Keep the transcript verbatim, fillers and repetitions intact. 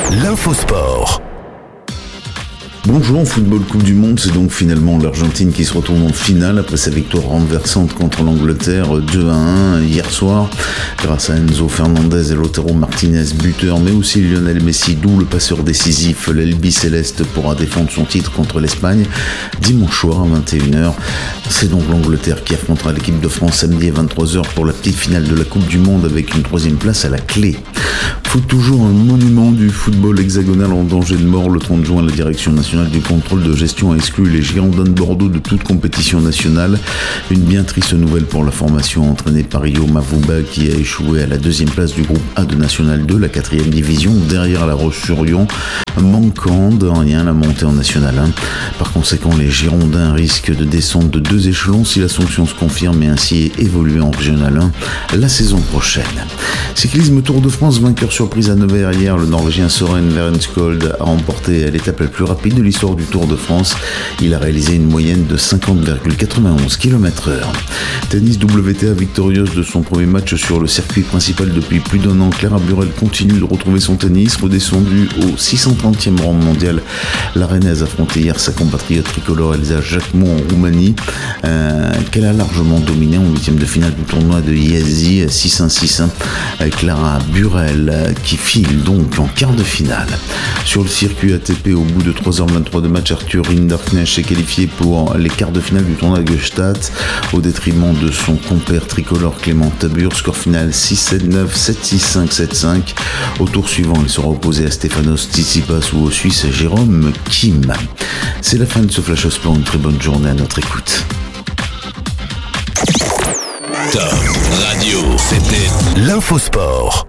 L'infosport. Bonjour, en football Coupe du Monde, c'est donc finalement l'Argentine qui se retrouve en finale après sa victoire renversante contre l'Angleterre deux à un hier soir, grâce à Enzo Fernandez et Lautaro Martinez buteur, mais aussi Lionel Messi, d'où le passeur décisif. L'Albiceleste pourra défendre son titre contre l'Espagne dimanche soir à vingt et une heures. C'est donc l'Angleterre qui affrontera l'équipe de France samedi à vingt-trois heures pour la petite finale de la Coupe du Monde avec une troisième place à la clé. Faut toujours un monument du football hexagonal en danger de mort. Le trente juin, la direction nationale du contrôle de gestion a exclu les Girondins de Bordeaux de toute compétition nationale. Une bien triste nouvelle pour la formation entraînée par Rio Mavuba qui a échoué à la deuxième place du groupe A de National deux, la quatrième division, derrière la Roche-sur-Yon, manquant de rien la montée en National un. Par conséquent, les Girondins risquent de descendre de deux échelons si la sanction se confirme et ainsi évoluer en Régional un la saison prochaine. Cyclisme Tour de France, vainqueur surprise à Nevers hier, le Norvégien Søren Verenskold a remporté l'étape la plus rapide de l'histoire du Tour de France. Il a réalisé une moyenne de cinquante virgule quatre-vingt-onze kilomètres heure. Tennis W T A victorieuse de son premier match sur le circuit principal depuis plus d'un an. Clara Burel continue de retrouver son tennis, redescendue au six cent trentième rang mondial. La Rennaise affrontait hier sa compatriote tricolore Elsa Jacquemont en Roumanie, euh, qu'elle a largement dominé en huitième de finale du tournoi de Iași six un six un. Clara Burel qui file donc en quart de finale. Sur le circuit A T P, au bout de trois heures vingt-trois de match, Arthur Rinderknecht est qualifié pour les quarts de finale du tournoi de Gstaad au détriment de son compère tricolore Clément Tabur. Score final six sept neuf, sept six cinq, sept cinq. Au tour suivant, il sera opposé à Stefanos Tsitsipas ou au Suisse Jérôme Kim. C'est la fin de ce Flash Sport. Une très bonne journée à notre écoute. Top Radio, c'était l'Infosport.